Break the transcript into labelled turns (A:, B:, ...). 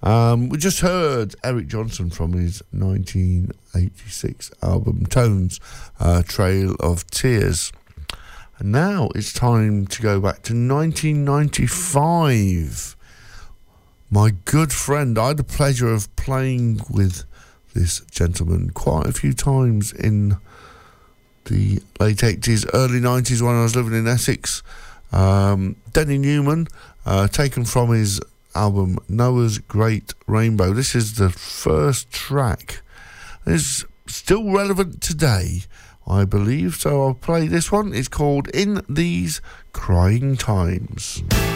A: We just heard Eric Johnson from his 1986 album Tones, Trail of Tears. And now it's time to go back to 1995. My good friend, I had the pleasure of playing with this gentleman quite a few times in the late 80s, early 90s when I was living in Essex. Denny Newman, taken from his album Noah's Great Rainbow. This is the first track. It's still relevant today, I believe, so I'll play this one. It's called In These Crying Times.